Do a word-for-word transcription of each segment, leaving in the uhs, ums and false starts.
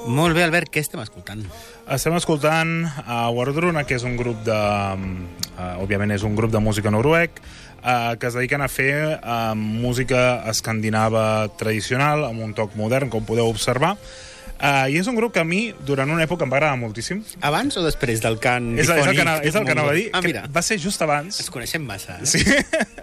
Molt bé, Albert, què estem escoltant? Estem escoltant a Wardruna, que és un grup de... Uh, òbviament és un grup de música noruec, uh, que es dediquen a fer uh, música escandinava tradicional, amb un toc modern, com podeu observar. Uh, I és un grup que a mi, durant una època, em va agradar moltíssim. Abans o després del cant És, difònic? és el que anava, és el que anava a dir. Ah, mira. Va ser just abans. Ens coneixem massa, eh? Sí.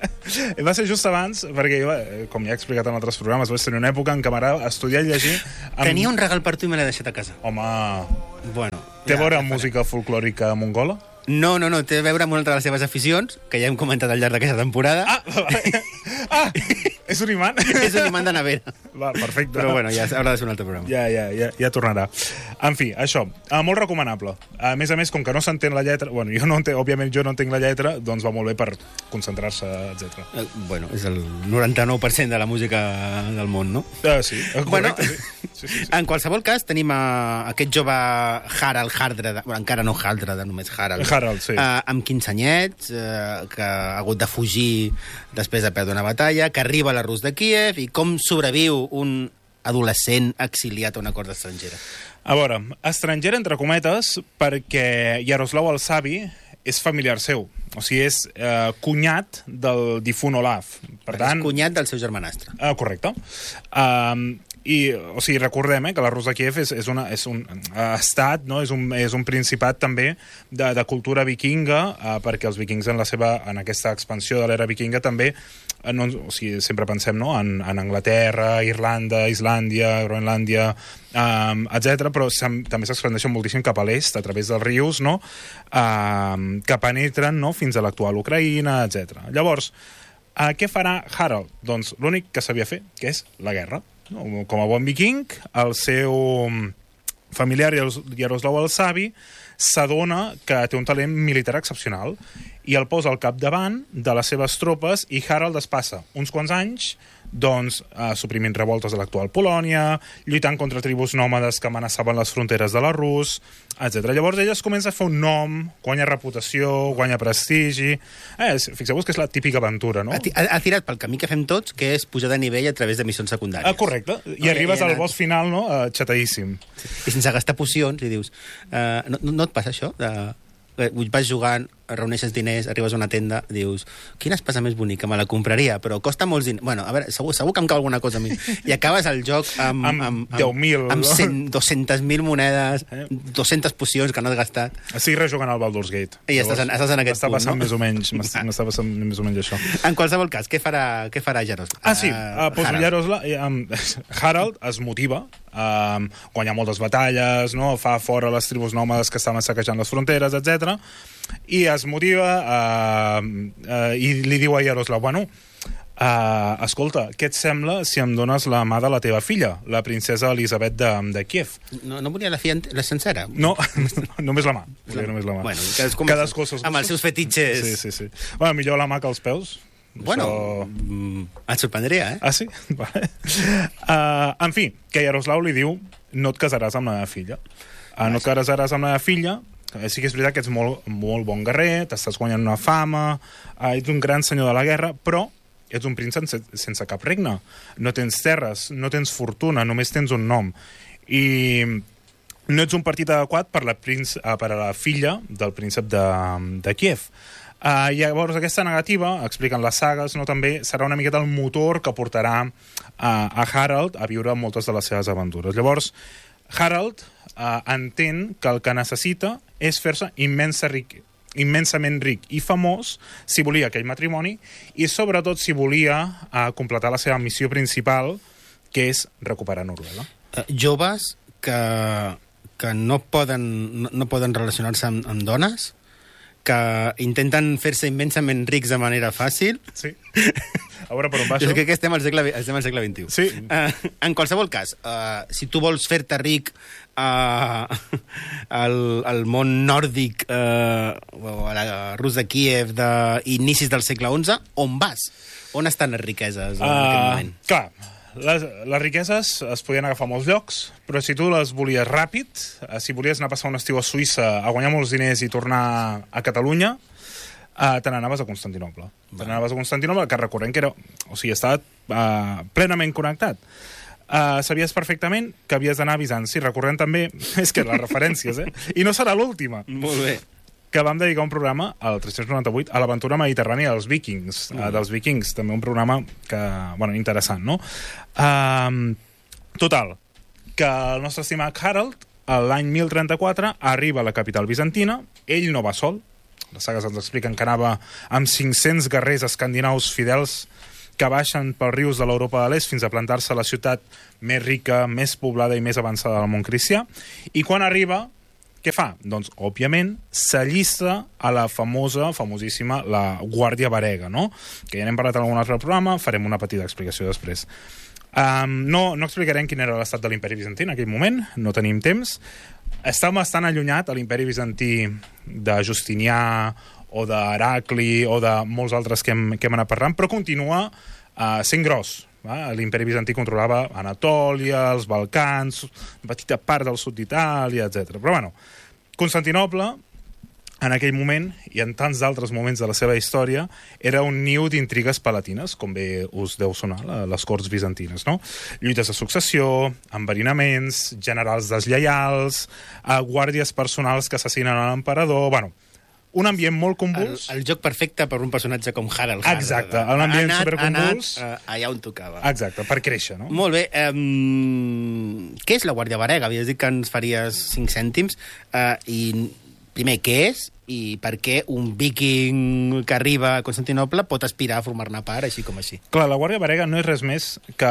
Va ser just abans, perquè jo, com ja he explicat en altres programes, vaig tenir una època en què m'agradava estudiar i llegir... Amb... Tenia un regal per tu i me l'he deixat a casa. Home... Bueno, té a ja, veure ja amb música folclòrica mongola? No, no, no, té a veure amb una altra de les seves aficions, que ja hem comentat al llarg d'aquesta temporada. Ah, ah, és un imant? És un imant de nevera. Va, perfecte. Però bueno, ja haurà de ser un altre programa. Ja, ja, ja, ja tornarà. En fi, això, eh, molt recomanable. A més a més, com que no s'entén la lletra, bueno, jo no entenc, òbviament jo no entenc la lletra, doncs va molt bé per concentrar-se, etcètera. Eh, bueno, és el noranta-nou per cent de la música del món, no? Uh, sí, correcte, bueno, sí. Sí, sí, sí. En qualsevol cas, tenim uh, aquest jove Harald Hardrada, bueno, encara no Hardrada, només Harald. Harald, sí. Uh, amb quinze anyets, uh, que ha hagut de fugir després de perdre una batalla, que arriba a la Rus de Kíev, i com sobreviu un adolescent exiliat a una cort estrangera. A veure, estrangera entre cometes, perquè Yaroslav el Savi és familiar seu. O sigui, és eh, cunyat del difunt Olaf. Per tant, és cunyat del seu germanastre. Uh, correcte. Um, I, o sigui, recordem eh, que la Rus de Kíev és, és, una, és un uh, estat, no? és, un, és un principat també de, de cultura vikinga, uh, perquè els vikings en, la seva, en aquesta expansió de l'era vikinga també, uh, no, o sigui, sempre pensem no? en, en Anglaterra, Irlanda, Islàndia, Groenlàndia, um, etcètera, però també s'expandeixen moltíssim cap a l'est, a través dels rius, no? uh, que penetren no? fins a l'actual Ucraïna, etcètera. Llavors, uh, què farà Harald? Doncs l'únic que sabia fer, que és la guerra. Com a bon viking, el seu familiar Yaroslav el Savi s'adona que té un talent militar excepcional i el posa al capdavant de les seves tropes i Harald es passa uns quants anys doncs, eh, suprimint revoltes a l'actual Polònia, lluitant contra tribus nòmades que amenaçaven les fronteres de la Rus, etcètera. Llavors ella es comença a fer un nom, guanya reputació, guanya prestigi... Eh, fixeu-vos que és la típica aventura, no? Ha, ha, ha tirat pel camí que fem tots, que és pujar de nivell a través de missions secundàries. Ah, correcte. I no, arribes al boss final, no?, uh, xatadíssim. I sense gastar pocions, i dius... Uh, no, no et passa això? De... Vas jugant, reuneixes diners, arribes a una tenda, dius, quina espasa més bonica, me la compraria, però costa molts diners. Bueno, a veure, segur, segur que em cau alguna cosa a mi. I acabes el joc amb... amb, amb, amb deu mil. Amb cent, dues-centes mil monedes, eh? dues-centes pocions que no has gastat. Estic rejugant al Baldur's Gate. I estàs en, estàs en aquest punt, passant no? Més o menys, m'està passant més o menys això. En qualsevol cas, què farà, què farà Jaroslav? Ah, sí, uh, pues Harald. Jaroslav, um, Harald es motiva, um, guanya moltes batalles, no? Fa fora les tribus nòmades que estaven saquejant les fronteres, etcètera. I es motiva uh, uh, i li diu a Yaroslav, bueno, uh, escolta, què et sembla si em dones la mà de la teva filla, la princesa Elisabet de, de Kíev? No, no volia la filla la sencera? No, només la mà. Volia només la mà. Bueno, cadascú, cadascú els amb els seus fetitxes. Sí, sí, sí. Bueno, millor la mà que els peus. Bueno, Això... et sorprendria, eh? Ah, sí? Vale. Uh, en fi, que Yaroslav li diu, no et casaràs amb la meva filla. Uh, no et casaràs amb la meva filla. Sí que és veritat que ets molt, molt bon guerrer, t'estàs guanyant una fama, eh, ets un gran senyor de la guerra, però ets un príncep sense, sense cap regne. No tens terres, no tens fortuna, només tens un nom. I no ets un partit adequat per la, princ, per a la filla del príncep de, de Kíev. Uh, llavors aquesta negativa, expliquen les sagues, no, també serà una miqueta el motor que portarà uh, a Harald a viure moltes de les seves aventures. Llavors, Harald uh, entén que el que necessita és fer-se immensa ric, immensament ric i famós si volia aquell matrimoni i sobretot si volia uh, completar la seva missió principal, que és recuperar Noruega. Uh, joves que, que no poden, no, no poden relacionar-se amb, amb dones, que intenten fer-se immensament rics de manera fàcil. Sí. A veure per on va Jo això. crec que estem al segle, estem al segle vint-i-u. Sí. Uh, en qualsevol cas, uh, si tu vols fer-te ric uh, al, al món nòrdic, uh, o a la Rus de Kíev d'inicis del segle onze, on vas? On estan les riqueses en uh, aquest moment? Clar, les, les riqueses es podien agafar a molts llocs, però si tu les volies ràpid, si volies anar a passar un estiu a Suïssa a guanyar molts diners i tornar a Catalunya, Uh, te n'anaves a Constantinoble. Te n'anaves a Constantinoble, que recordem que era, o sigui, estava uh, plenament connectat. uh, sabies perfectament que havies d'anar avisant. Sí, recordem també, és que les referències, eh? I no serà l'última. Molt bé. Que vam dedicar un programa, al tres-cents noranta-vuit, a l'aventura mediterrània dels vikings. Mm. Uh, dels vikings, també un programa que, bueno, interessant, no? Uh, total, que el nostre estimat Harald, l'any mil trenta-quatre, arriba a la capital bizantina, ell no va sol, les sagues ens expliquen que anava amb cinc-cents guerrers escandinaus fidels que baixen pels rius de l'Europa de l'Est fins a plantar-se a la ciutat més rica, més poblada i més avançada del món cristià. I quan arriba, què fa? Doncs, òbviament, s'allista a la famosa, famosíssima, la Guàrdia Varega, no? Que ja n'hem parlat en algun altre programa, farem una petita explicació després. Um, no, no explicarem quin era l'estat de l'imperi bizantí en aquell moment, no tenim temps. Està bastant allunyat a l'imperi bizantí de Justinià o d'Heracli o de molts altres que hem, que hem anat parlant, però continua uh, sent gros. Va? L'imperi bizantí controlava Anatòlia, els Balcans, una petita part del sud d'Itàlia, etcètera. Però bueno, Constantinoble, en aquell moment, i en tants d'altres moments de la seva història, era un niu d'intrigues palatines, com bé us deu sonar, les corts bizantines, no? Lluites de successió, enverinaments, generals deslleials, eh, guàrdies personals que assassinen a l'emperador... Bueno, un ambient molt convuls. El, el joc perfecte per un personatge com Harald. Exacte, un ambient superconvuls. Ha anat uh, allà on tocava. Exacte, per créixer, no? Molt bé. Um, què és la Guàrdia Varega? Havies dit que ens faries cinc cèntims. Uh, I... Primer, què és i per què un viking que arriba a Constantinoble pot aspirar a formar-ne part, així com així? Clar, la Guàrdia Varega no és res més que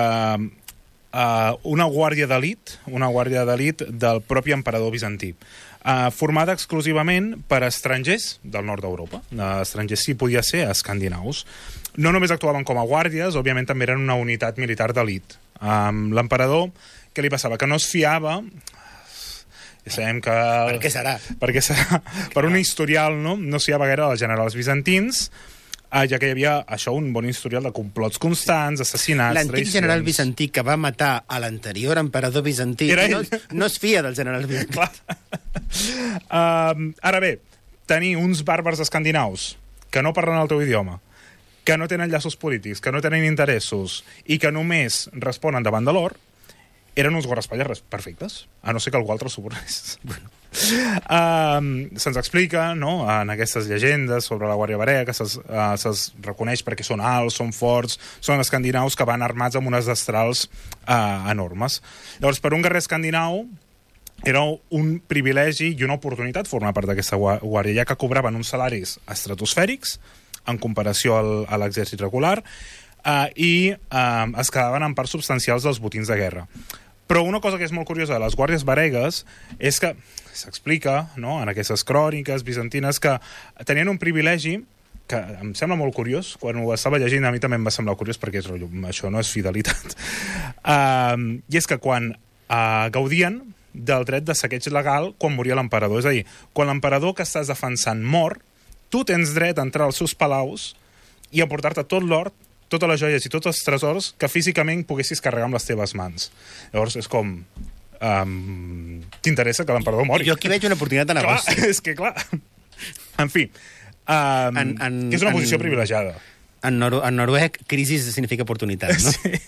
uh, una guàrdia d'elit, una guàrdia d'elit del propi emperador bizantí, uh, formada exclusivament per estrangers del nord d'Europa. Uh, estrangers sí podia ser escandinaus. No només actuaven com a guàrdies, òbviament també eren una unitat militar d'elit. Um, L'emperador, què li passava? Que no es fiava... Ja sabem que... Per què serà? Perquè serà, per un historial, no? No s'hi havia gaire als generals bizantins, eh, ja que hi havia això, un bon historial de complots constants, assassinats, L'antic traïcions... general bizantí que va matar a l'anterior emperador bizantí no, no es fia del general bizantí. Clar. uh, ara bé, tenir uns bàrbars escandinaus que no parlen el teu idioma, que no tenen llaços polítics, que no tenen interessos i que només responen davant de l'or, eren uns guardaespatlles perfectes, a no ser que algú altre subornés. Bueno. Uh, se'ns explica, no?, en aquestes llegendes sobre la Guàrdia Varega, que se'ls uh, se reconeix perquè són alts, són forts, són escandinaus que van armats amb unes destrals uh, enormes. Llavors, per un guerrer escandinau, era un privilegi i una oportunitat formar part d'aquesta guàrdia, ja que cobraven uns salaris estratosfèrics en comparació al, a l'exèrcit regular uh, i uh, es quedaven en parts substancials dels botins de guerra. Però una cosa que és molt curiosa de les guàrdies varegues és que s'explica, no?, en aquestes cròniques bizantines, que tenien un privilegi que em sembla molt curiós. Quan ho estava llegint a mi també em va semblar curiós perquè és, això no és fidelitat. Uh, I és que quan uh, gaudien del dret de saqueig legal quan moria l'emperador. És a dir, quan l'emperador que estàs defensant mor, tu tens dret a entrar als seus palaus i a portar-te tot l'or, totes les joies i tots els tresors que físicament poguessis carregar amb les teves mans. Llavors, és com... Um, t'interessa que l'emperador mori? Jo aquí veig una oportunitat de negoci. Clar, és que clar... En fi, um, en, en, és una posició en, privilegiada. En, Nor en noruec, crisi significa oportunitat, no? Sí.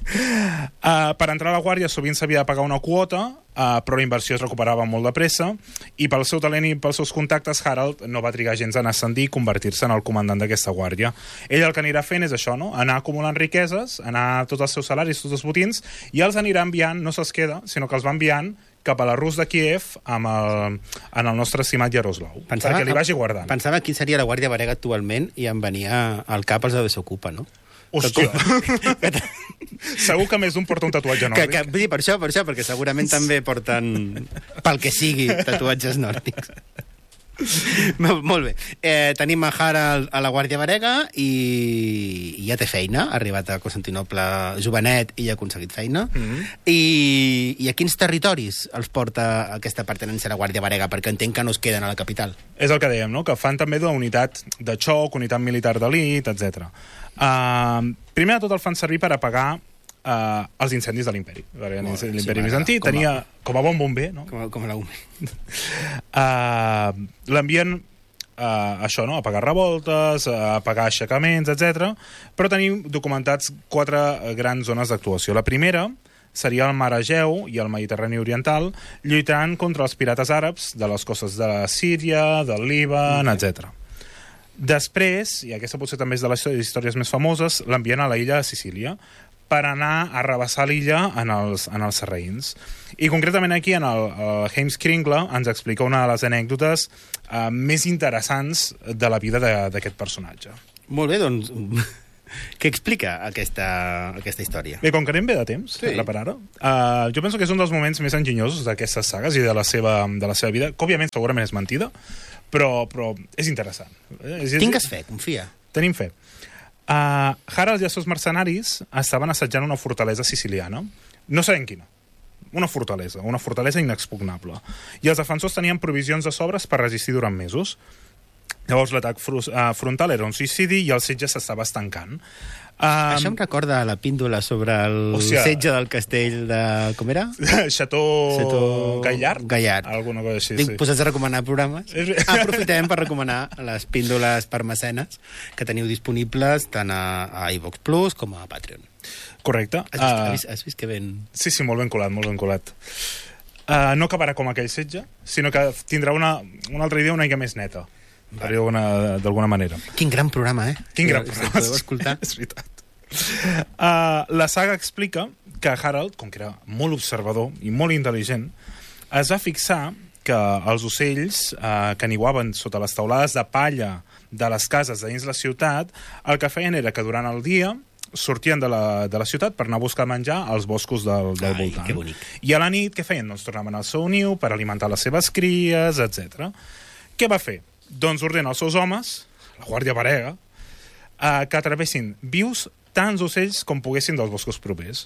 Uh, per entrar a la guàrdia sovint s'havia de pagar una quota, uh, però la inversió es recuperava molt de pressa, i pel seu talent i pels seus contactes, Harald no va trigar gens en ascendir i convertir-se en el comandant d'aquesta guàrdia. Ell el que anirà fent és això, no?, anar acumulant riqueses, anar tots els seus salaris, tots els botins, i els anirà enviant, no se'ls queda, sinó que els va enviant cap a la Rus de Kíev amb el, en el nostre estimat Jaroslau, pensava, perquè li vagi guardant. Pensava quin seria la Guàrdia Varega actualment i em venia al cap els de Desocupa, no? Hòstia! Segur que més d'un porta un tatuatge nòrdic. Que, que, vull dir, per això, per això, perquè segurament també porten, pel que sigui, tatuatges nòrdics. Molt bé. Eh, tenim a Harald a la Guàrdia Varega i, i ja té feina. Ha arribat a Constantinople jovenet i ja ha aconseguit feina. Mm -hmm. I, I a quins territoris els porta aquesta pertinença a la Guàrdia Varega? Perquè entenc que no es queden a la capital. És el que dèiem, no?, que fan també d'una unitat de xoc, unitat militar d'elit, etcètera. Uh, primer de tot el fan servir per apagar Uh, els incendis de l'imperi. L'imperi sí, bizantí com tenia, a... com a bon bomber, no? Com a, com a la U M E. uh, L'envien uh, això, no?, a apagar revoltes, a apagar aixecaments, etcètera. Però tenim documentats quatre grans zones d'actuació. La primera seria el Mar Egeu i el Mediterrani Oriental, lluitant contra els pirates àrabs de les costes de Síria, del Líban, okay. etcètera. Després, i aquesta potser també és de les històries més famoses, l'envien a la illa de Sicília per anar a rebassar l'illa en els, en els sarraïns. I concretament aquí, en el, el James Kringle, ens explica una de les anècdotes eh, més interessants de la vida d'aquest personatge. Molt bé, doncs, què explica aquesta, aquesta història? Bé, com que anem bé de temps, sí. ara per ara, eh, jo penso que és un dels moments més enginyosos d'aquestes sagues i de la seva, de la seva vida, que òbviament segurament és mentida, però, però és interessant. És, Tingues fe, confia. Tenim fe. Uh, Harald i els seus mercenaris estaven assetjant una fortalesa siciliana. No sabem quina. Una fortalesa, una fortalesa inexpugnable. I els defensors tenien provisions de sobres per resistir durant mesos. Llavors l'atac fr uh, frontal era un suïcidi i el setge s'estava estancant. Um, Això em recorda la píndola sobre el Hòstia. setge del castell de... Com era? Chateau, Chateau... Gaillard? Gaillard. Alguna cosa així, Dic, sí. posats a recomanar programes. Aprofitem per recomanar les píndoles per mecenes que teniu disponibles tant a, a iVox Plus com a Patreon. Correcte. Has vist, Uh, has vist, has vist que ben... Sí, sí, molt ben colat, molt ben colat. Uh, no acabarà com aquell setge, sinó que tindrà una, una altra idea una mica més neta. Per dir-ho d'alguna manera. Quin gran programa, eh? Quin gran Si programa. podeu escoltar. És veritat. Uh, la saga explica que Harald, com que era molt observador i molt intel·ligent, es va fixar que els ocells uh, que niuaven sota les taulades de palla de les cases de dins la ciutat, el que feien era que durant el dia sortien de la, de la ciutat per anar a buscar menjar als boscos del, del Ai, voltant. que bonic. I a la nit, què feien? Doncs tornaven al seu niu per alimentar les seves cries, etcètera. Què va fer? Doncs ordena als seus homes, la guàrdia varega, eh, que travessin vius tants ocells com poguessin dels boscos propers.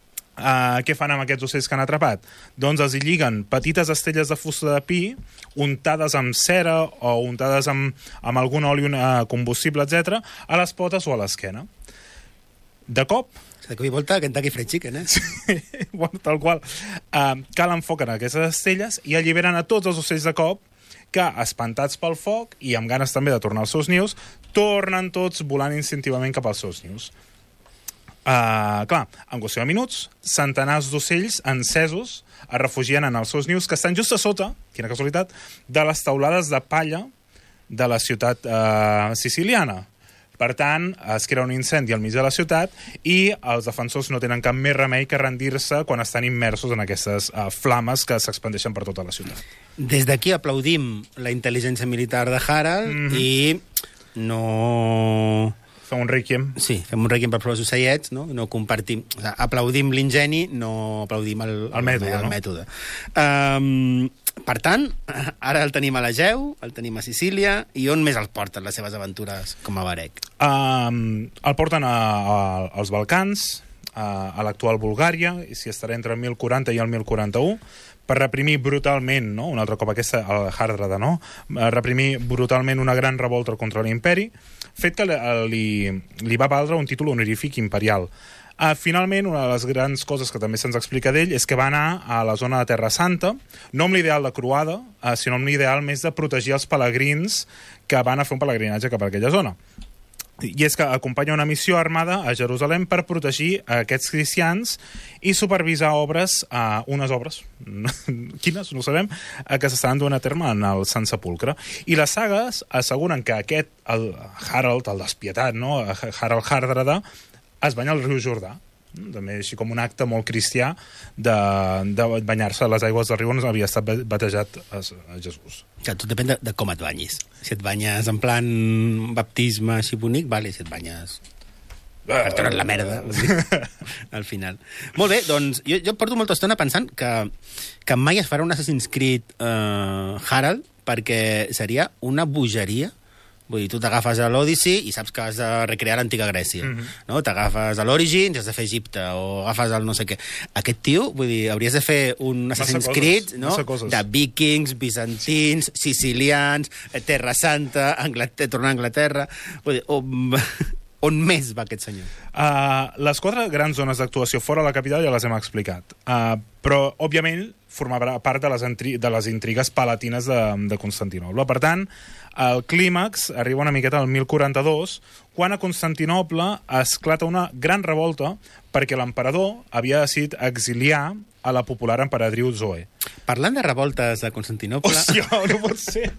Uh, què fan amb aquests ocells que han atrapat? Doncs els hi lliguen petites estelles de fusta de pi untades amb cera o untades amb, amb algun oli uh, combustible, etcètera, a les potes o a l'esquena. De cop, De cop i volta, Kentucky Fried Chicken, eh? sí, bueno, tal qual, uh, calen foc en aquestes estelles i alliberen a tots els ocells de cop que, espantats pel foc i amb ganes també de tornar als seus nius, tornen tots volant instintivament cap als seus nius. Uh, clar, en qüestió de minuts, centenars d'ocells encesos es refugien en els seus nius que estan just a sota, quina casualitat, de les taulades de palla de la ciutat uh, siciliana. Per tant, es crea un incendi al mig de la ciutat i els defensors no tenen cap més remei que rendir-se quan estan immersos en aquestes uh, flames que s'expandeixen per tota la ciutat. Des d'aquí aplaudim la intel·ligència militar de Harald mm-hmm. i no... Fem un requiem. Sí, fem un requiem per pros ocellets, no? No compartim... O sigui, aplaudim l'ingeni, no aplaudim el, el mètode. El no? mètode. Um, per tant, ara el tenim a l'Egeu, el tenim a Sicília, i on més el porten les seves aventures com a Vareg? Um, el porten a, a, als Balcans, a, a l'actual Bulgària, i s'hi estarà entre el mil quaranta i el mil quaranta-u, per reprimir brutalment, no? un altre cop aquesta, el Hardrada, no? reprimir brutalment una gran revolta contra l'imperi, fet que li, li va valdre un títol honorífic imperial. Uh, finalment, una de les grans coses que també se'ns explica d'ell és que va anar a la zona de Terra Santa, no amb l'ideal de croada, uh, sinó amb l'ideal més de protegir els pelegrins que van a fer un pelegrinatge cap a aquella zona. I és que acompanya una missió armada a Jerusalem per protegir aquests cristians i supervisar obres, uh, unes obres, quines, no ho sabem, uh, que s'estan duent a terme en el Sant Sepulcre. I les sagues asseguren que aquest, el Harald, el despietat, no? Harald Hardrada, es banya al riu Jordà. També així com un acte molt cristià de, de banyar-se a les aigües del riu on havia estat batejat a, a Jesús. Ja, tot depèn de, de com et banyis. Si et banyes en plan baptisme així bonic, vale, si et banyes per treure't la merda al final. Molt bé, doncs jo, jo porto molta estona pensant que, que mai es farà un Assassin's Creed uh, Harald, perquè seria una bogeria. Vull dir, tu t'agafes a l'Odyssey i saps que has de recrear l'antiga Grècia. Mm-hmm. No? T'agafes a l'Origins i has de fer Egipte, o agafes el no sé què. Aquest tio, vull dir, hauries de fer un Assassin's Creed, no? De vikings, bizantins, sicilians, Terra Santa, Anglaterra, tornar a Anglaterra... Vull dir, o... On més va aquest senyor? Uh, les quatre grans zones d'actuació fora de la capital ja les hem explicat. Uh, però, òbviament, formava part de les, de les intrigues palatines de, de Constantinoble. Per tant, el clímax arriba una miqueta al mil quaranta-dos, quan a Constantinoble esclata una gran revolta perquè l'emperador havia decidit exiliar a la popular emperadriu Zoe. Parlant de revoltes de Constantinoble... Hòstia, no pot ser!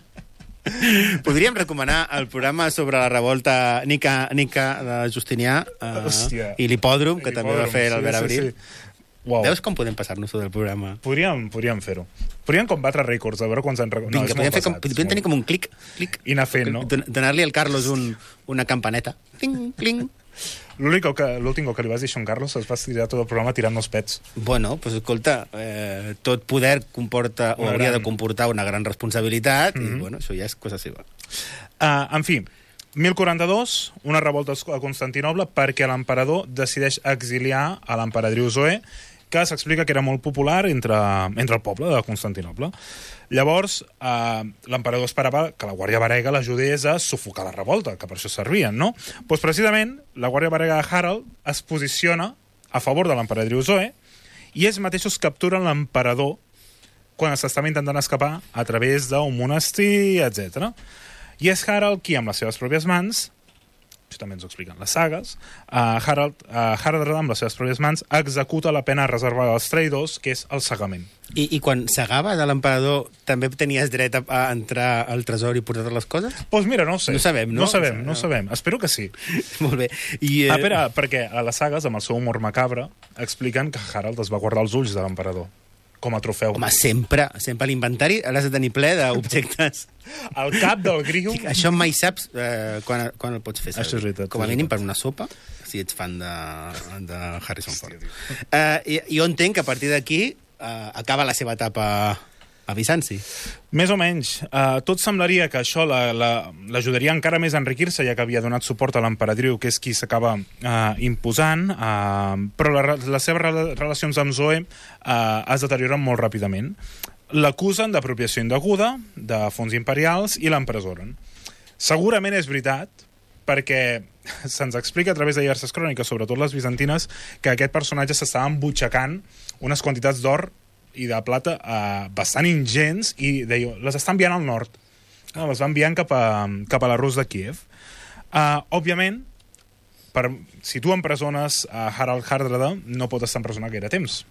Podríem recomanar el programa sobre la revolta Nica, Nica de Justinià uh, i l'hipòdrom, que també va fer l'Albert sí, Abril. Sí, sí. Wow. Veus com podem passar-nos tot el programa? Podríem, podríem fer-ho. Podríem combatre rècords, a veure quants han... Vinga, no, podríem, com, podríem tenir com un clic, clic i anar fent, no? Donar-li al Carlos un, una campaneta. Cling, cling. L'últim que, que li vas dir a en Carlos es va tirar tot el programa tirant-nos pets. Bueno, doncs pues, escolta, eh, tot poder comporta o una hauria gran... de comportar una gran responsabilitat mm -hmm. i, bueno, això ja és cosa seva. Uh, en fi, mil quaranta-dos, una revolta a Constantinoble perquè l'emperador decideix exiliar a l'emperadriu Zoe, que s'explica que era molt popular entre, entre el poble de Constantinoble. Llavors, eh, l'emperador esperava que la Guàrdia Varega l'ajudés a sufocar la revolta, que per això servien, no? Doncs precisament, la Guàrdia Varega de Harald es posiciona a favor de l'emperadriu Zoe i ells mateixos capturen l'emperador quan s'estava intentant escapar a través d'un monestir, etcètera. I és Harald qui, amb les seves pròpies mans, això també ens ho expliquen les sagues, uh, Harald, uh, Harald, amb les seves pròpies mans, executa la pena reservada als traïdors, que és el segament. I, i quan segava de l'emperador, també tenies dret a, a entrar al tresor i portar les coses? Doncs pues mira, no ho sé. No sabem, no? No sabem, no sabem. Espero que sí. Molt bé. I, eh... ah, espera, perquè a les sagues, amb el seu humor macabre, expliquen que Harald es va guardar els ulls de l'emperador com a trofeu. Home, sempre, sempre a l'inventari l'has de tenir ple d'objectes. El cap del griu... Això mai saps eh, quan, quan el pots fer servir. Això és veritat. Com a mínim per una sopa, si ets fan de, de Harrison Ford. Eh, i, jo entenc que a partir d'aquí eh, acaba la seva etapa a Bizanci. Més o menys. Uh, tot semblaria que això l'ajudaria la, la, encara més a enriquir-se, ja que havia donat suport a l'emperadriu, que és qui s'acaba uh, imposant, uh, però la, les seves relacions amb Zoe uh, es deterioren molt ràpidament. L'acusen d'apropiació indeguda, de fons imperials, i l'empresoren. Segurament és veritat, perquè se'ns explica a través de diverses cròniques, sobretot les bizantines, que aquest personatge s'estava embutxacant unes quantitats d'or i de plata eh, bastant ingents i deia, les està enviant al nord. No, les va enviant cap a, cap a la Rus de Kíev. Uh, òbviament, per, si tu empresones a Harald Hardrada, no pot estar empresonat gaire temps.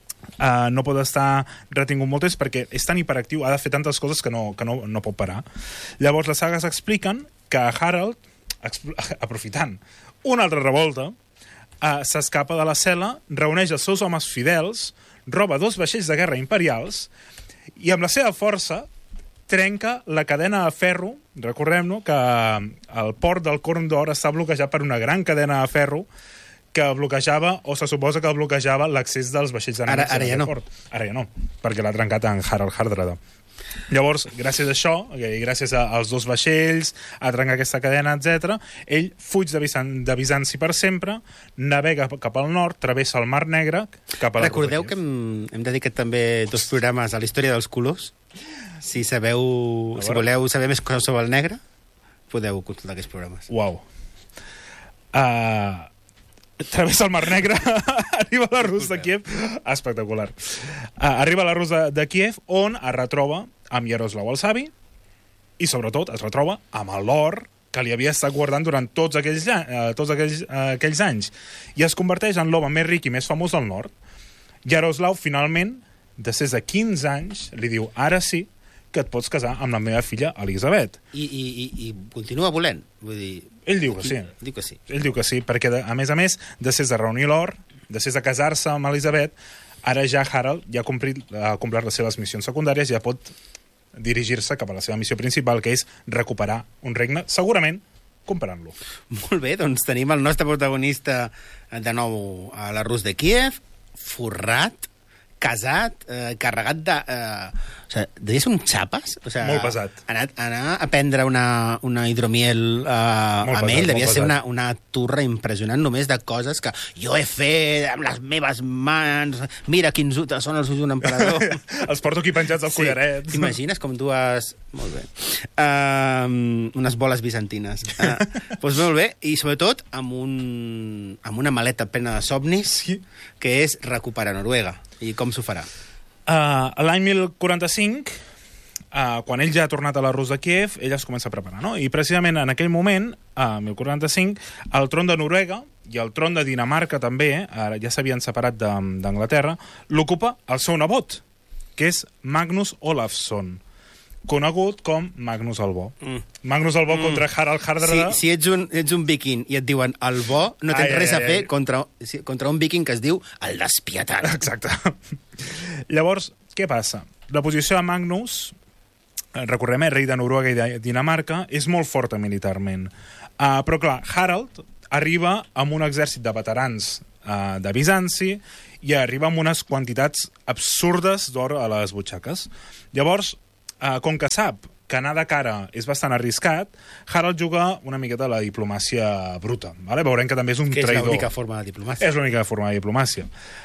Uh, no pot estar retingut molt temps perquè és tan hiperactiu, ha de fer tantes coses que no, que no, no pot parar. Llavors les sagues expliquen que Harald, aprofitant una altra revolta, uh, s'escapa de la cel·la, reuneix els seus homes fidels, roba dos vaixells de guerra imperials i amb la seva força trenca la cadena de ferro. Recordem-no que el port del Corn d'Or està bloquejat per una gran cadena de ferro que bloquejava, o se suposa que bloquejava l'accés dels vaixells enemics. Ara, ara ja no. Port. Ara ja no, perquè l'ha trencat en Harald Hardrada. Llavors, gràcies a això, i gràcies als dos vaixells, a trencar aquesta cadena, etcètera, ell fuig de, Bizan de Bizanci per sempre, navega cap al nord, travessa el Mar Negre, cap a la Recordeu que hem, hem dedicat també dos programes a la història dels colors. Si sabeu, si voleu saber més coses sobre el negre, podeu consultar aquests programes. Uau. Uh, travessa el Mar Negre, arriba a la Rus de Kíev, espectacular. Uh, arriba a la Rus de, de Kíev, on es retroba amb Iaroslau el Savi, i sobretot es retroba amb l'or que li havia estat guardant durant tots aquells, uh, tots aquells, uh, aquells anys, i es converteix en l'home més ric i més famós del nord. Iaroslau, finalment, després de quinze anys, li diu, ara sí, que et pots casar amb la meva filla Elisabet. I, i, i, i continua volent? Vull dir... Ell diu que sí. Diu que sí. Ell diu que sí, perquè, de, a més a més, després de reunir l'or, després de casar-se amb Elisabet, ara ja Harald ja ha complert, ha complert les seves missions secundàries i ja pot dirigir-se cap a la seva missió principal, que és recuperar un regne, segurament comprant-lo. Molt bé, doncs tenim el nostre protagonista de nou a la Rus de Kíev, forrat, casat, eh, carregat de... Eh, o sigui, devia ser un xapes. O sigui, Molt pesat. Anar, anar a prendre una, una hidromiel eh, amb pesat, ell devia molt ser pesat. una, una turra impressionant només de coses que jo he fet amb les meves mans, mira quins utes són els ulls d'un emperador. Els porto aquí penjats als Sí, collarets. t'imagines com dues... Molt bé. Uh, unes boles bizantines. Uh, doncs molt bé, i sobretot amb, un, amb una maleta plena de somnis, Sí. que és recuperar Noruega. I com s'ho farà? Uh, L'any mil quaranta-cinc, uh, quan ell ja ha tornat a la Rus de Kiev, ell es comença a preparar, no? I precisament en aquell moment, a uh, mil quaranta-cinc, el tron de Noruega i el tron de Dinamarca també, ara ja s'havien separat de- d'Anglaterra, l'ocupa el seu nebot, que és Magnus Olafsson, conegut com Magnus el Bo. Mm. Magnus el Bo mm. contra Harald Si, Hardrada. si ets, un, ets un viking i et diuen el bo, no tens Ai, ai, res a ai, fer ai. contra, si- contra un viking que es diu el despietat. Exacte. Llavors, què passa? La posició de Magnus, eh, recordem, eh, rei de Noruega i de Dinamarca, és molt forta militarment. Uh, però, clar, Harald arriba amb un exèrcit de veterans uh, de Bizanci i arriba amb unes quantitats absurdes d'or a les butxaques. Llavors, uh, com que sap que anar de cara és bastant arriscat, Harald juga una miqueta a la diplomàcia bruta. Vale? Veurem que també és un Que és traïdor. l'única forma de diplomàcia. És l'única forma de diplomàcia.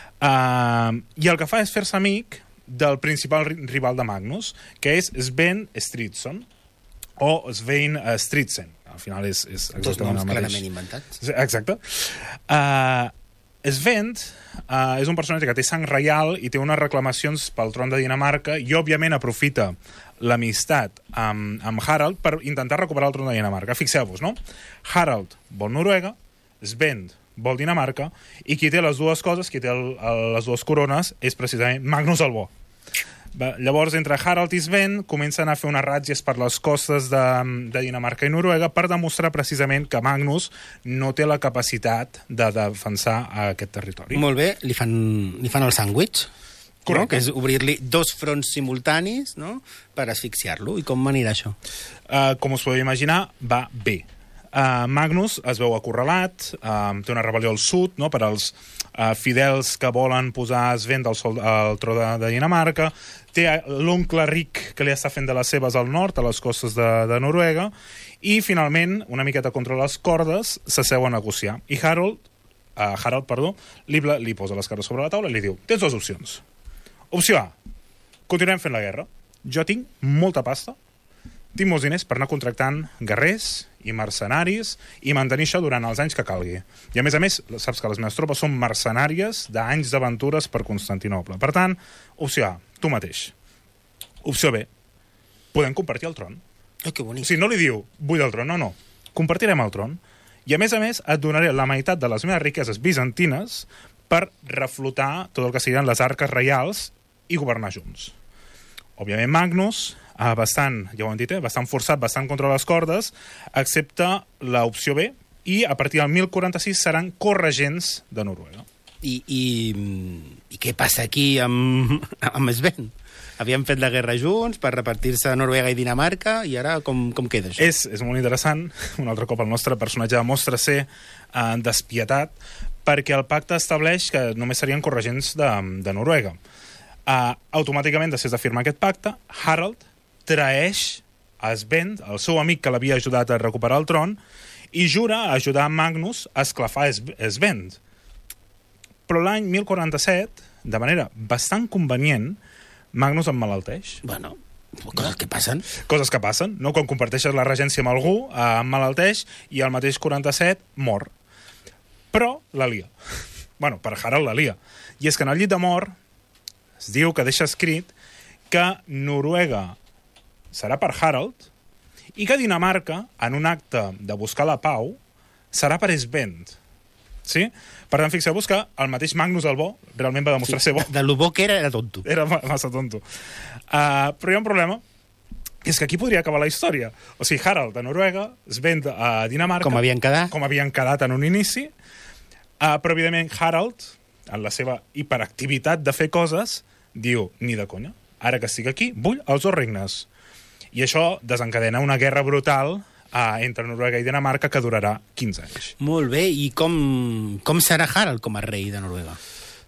Uh, I el que fa és fer-se amic del principal ri- rival de Magnus, que és Sven Stridsson, o Svein uh, Stridsen. Al final és, és Dos exactament noms el mateix. clarament inventats. Exacte. Uh, Sven uh, és un personatge que té sang reial i té unes reclamacions pel tron de Dinamarca i, òbviament, aprofita l'amistat amb, amb Harald per intentar recuperar el tron de Dinamarca. Fixeu-vos, no? Harald vol Noruega, Sven vol Dinamarca, i qui té les dues coses, qui té el, el, les dues corones, és precisament Magnus el Bo. Va, llavors, entre Harald i Sven comencen a fer unes ràtzies per les costes de, de Dinamarca i Noruega per demostrar precisament que Magnus no té la capacitat de defensar aquest territori. Molt bé, li fan, li fan el sàndwich, no? Correcte. Que és obrir-li dos fronts simultanis, no? Per asfixiar-lo. I com anirà això? Uh, com us podeu imaginar, va bé. Uh, Magnus es veu acorralat, uh, té una rebel·lió al sud, no?, per als uh, fidels que volen posar Sven del sol, al tro de, de Dinamarca, té l'oncle ric que li està fent de les seves al nord, a les costes de, de Noruega, i finalment, una miqueta contra les cordes, s'asseu a negociar. I Harold, uh, Harald, perdó, li, li posa les cartes sobre la taula i li diu: tens dues opcions. Opció A, continuem fent la guerra. Jo tinc molta pasta, tinc molts diners per anar contractant guerrers i mercenaris i mantenir això durant els anys que calgui. I a més a més, saps que les meves tropes són mercenàries d'anys d'aventures per Constantinoble. Per tant, opció A, tu mateix. Opció B, podem compartir el tron. Oh, que O bonic. sigui, no li diu, vull el tron, no, no. Compartirem el tron. I a més a més, et donaré la meitat de les meves riqueses bizantines per reflotar tot el que siguin les arques reials i governar junts. Òbviament, Magnus, eh, bastant, ja ho hem dit, eh, bastant forçat, bastant contra les cordes, accepta l'opció B i a partir del mil quaranta-sis seran corregents de Noruega. I, i, I què passa aquí amb, amb Sven? Havien fet la guerra junts per repartir-se Noruega i Dinamarca, i ara com, com queda això? És, és molt interessant. Un altre cop el nostre personatge demostra ser eh, despietat, perquè el pacte estableix que només serien corregents de, de Noruega. Uh, automàticament, després de firmar aquest pacte, Harald traeix a Sven, el seu amic que l'havia ajudat a recuperar el tron, i jura ajudar Magnus a esclafar Sven. Però l'any mil quaranta-set, de manera bastant convenient, Magnus emmalalteix. Bueno, coses que passen. Coses que passen, no? Quan comparteixes la regència amb algú, eh, emmalalteix, i al mateix quaranta-set mor. Però la lia. Bueno, per Harald la lia. I és que en el llit de mort es diu que deixa escrit que Noruega serà per Harald i que Dinamarca, en un acte de buscar la pau, serà per Sven. Sí? Per tant, fixeu-vos que el mateix Magnus el Bo realment va demostrar Sí, ser bo. de lo bo que era, era tonto. Era ma- massa tonto. Uh, però hi ha un problema, que és que aquí podria acabar la història. O sigui, Harald de Noruega, Sven a Dinamarca... Com havien quedat. Com havien quedat en un inici. Uh, però, evidentment, Harald, en la seva hiperactivitat de fer coses, diu, ni de conya, ara que estic aquí, vull els dos regnes. I això desencadena una guerra brutal uh, entre Noruega i Dinamarca que durarà quinze anys. Molt bé, i com, com serà Harald com a rei de Noruega?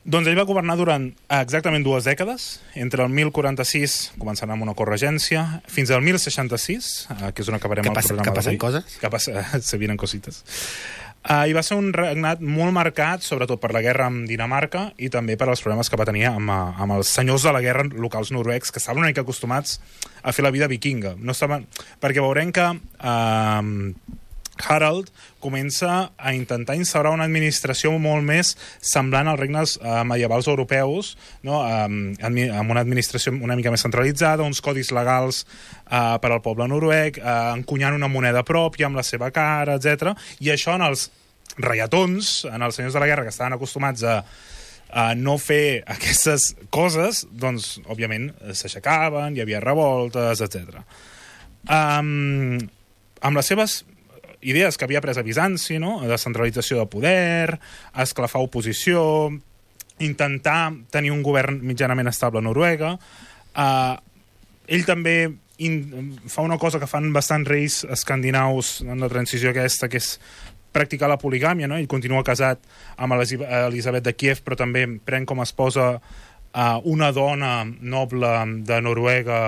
Doncs ell va governar durant exactament dues dècades, entre el mil quaranta-sis, començant amb una corregència, fins al mil seixanta-sis, eh, que és on acabarem que el passa, programa que passen d'avui. coses? Que passa, se vienen cosites. Uh, I va ser un regnat molt marcat, sobretot per la guerra amb Dinamarca i també per als problemes que va tenir amb, amb els senyors de la guerra locals noruecs, que estaven una mica acostumats a fer la vida vikinga. No estaven... Perquè veurem que uh, Harald comença a intentar instaurar una administració molt més semblant als regnes uh, medievals europeus, no? um, amb una administració una mica més centralitzada, uns codis legals uh, per al poble noruec, uh, encunyant una moneda pròpia amb la seva cara, etcètera. I això en els reiatons, en els senyors de la guerra que estaven acostumats a, a no fer aquestes coses, doncs, òbviament, s'aixecaven, hi havia revoltes, etcètera. Um, amb les seves idees que havia pres a Bizanci, no? De centralització de poder, esclafar oposició, intentar tenir un govern mitjanament estable a Noruega. Uh, ell també in, fa una cosa que fan bastants reis escandinaus en la transició aquesta, que és practicar la poligàmia, no? Ell continua casat amb Elisabet de Kíev, però també pren com a esposa uh, una dona noble de Noruega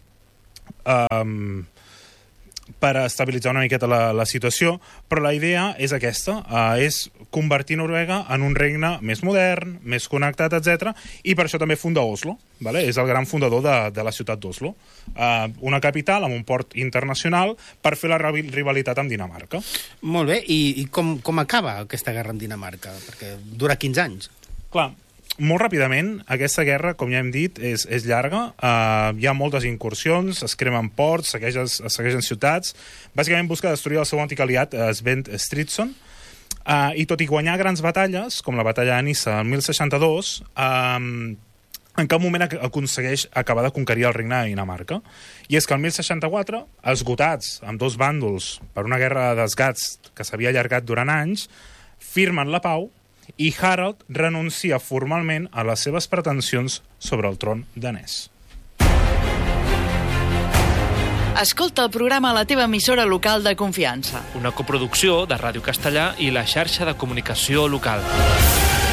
um, per estabilitzar una miqueta la, la situació, però la idea és aquesta, uh, és convertir Noruega en un regne més modern, més connectat, etcètera, i per això també funda Oslo, vale? És el gran fundador de, de la ciutat d'Oslo. Uh, una capital amb un port internacional per fer la rivalitat amb Dinamarca. Molt bé, i, i com, com acaba aquesta guerra amb Dinamarca? Perquè dura quinze anys. Clar, molt ràpidament, aquesta guerra, com ja hem dit, és, és llarga. Uh, hi ha moltes incursions, es cremen ports, segueixen, es segueixen ciutats. Bàsicament busca destruir el seu antic aliat, uh, Sven Stridsson. Uh, I tot i guanyar grans batalles, com la batalla de Nissa el mil seixanta-dos, uh, en cap moment aconsegueix acabar de conquerir el regne de Dinamarca. I és que el mil seixanta-quatre, esgotats amb dos bàndols per una guerra de desgats que s'havia allargat durant anys, firmen la pau i Harald renuncia formalment a les seves pretensions sobre el tron danès. Escolta el programa a la teva emissora local de confiança. Una coproducció de Ràdio Castellà i la xarxa de comunicació local.